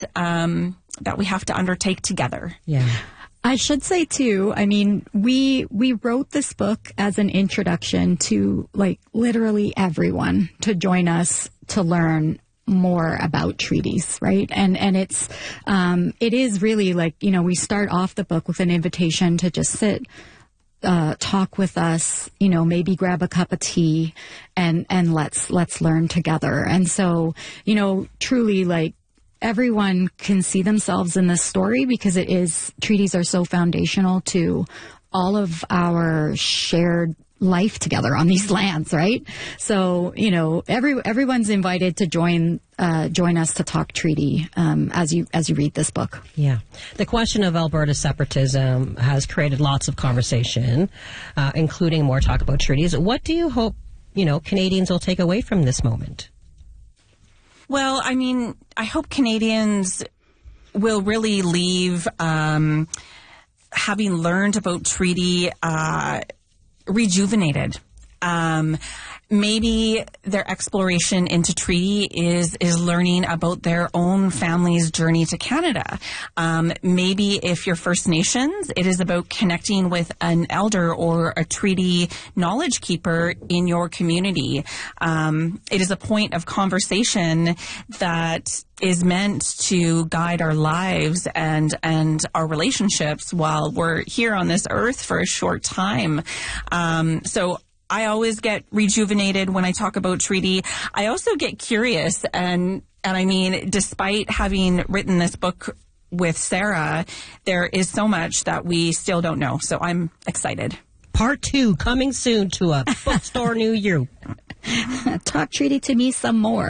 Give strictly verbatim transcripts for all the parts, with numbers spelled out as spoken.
um, that we have to undertake together. Yeah. I should say too, I mean, we we wrote this book as an introduction to like literally everyone to join us to learn more about treaties, right? And and it's um it is really like, you know, we start off the book with an invitation to just sit, uh talk with us, you know, maybe grab a cup of tea and and let's let's learn together. And so, you know, truly like everyone can see themselves in this story because it is, treaties are so foundational to all of our shared life together on these lands, right? So, you know, every everyone's invited to join uh, join us to talk treaty um, as you as you read this book. Yeah, the question of Alberta separatism has created lots of conversation, uh, including more talk about treaties. What do you hope, you know, Canadians will take away from this moment? Well, I mean, I hope Canadians will really leave um, having learned about treaty uh, rejuvenated. Um, maybe their exploration into treaty is is learning about their own family's journey to Canada. Um, maybe if you're First Nations, it is about connecting with an elder or a treaty knowledge keeper in your community. Um, it is a point of conversation that is meant to guide our lives and and our relationships while we're here on this earth for a short time. Um, so I always get rejuvenated when I talk about treaty. I also get curious, and and I mean, despite having written this book with Sarah, there is so much that we still don't know. So I'm excited. Part two coming soon to a bookstore near you. Talk treaty to me some more.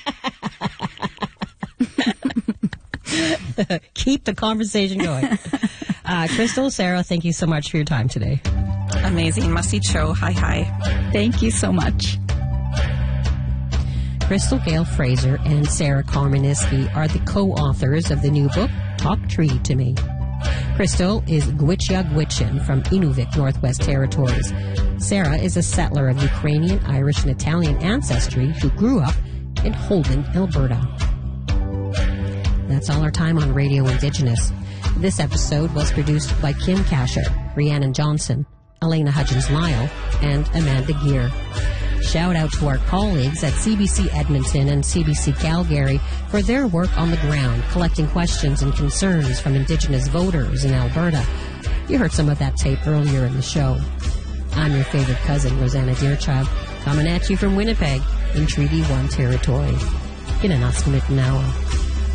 Keep the conversation going. Uh, Crystal, Sarah, thank you so much for your time today. Amazing. Must eat show. Hi, hi. Thank you so much. Crystal Gail Fraser and Sarah Karmanisky are the co-authors of the new book, Talk Treaty to Me. Crystal is Gwichya Gwichin from Inuvik, Northwest Territories. Sarah is a settler of Ukrainian, Irish, and Italian ancestry who grew up in Holden, Alberta. That's all our time on Radio Indigenous. This episode was produced by Kim Kasher, Rhiannon Johnson, Elena Hudgens-Lyle, and Amanda Gear. Shout out to our colleagues at C B C Edmonton and C B C Calgary for their work on the ground, collecting questions and concerns from Indigenous voters in Alberta. You heard some of that tape earlier in the show. I'm your favorite cousin, Rosanna Deerchild, coming at you from Winnipeg in Treaty One territory. In an estimate an hour.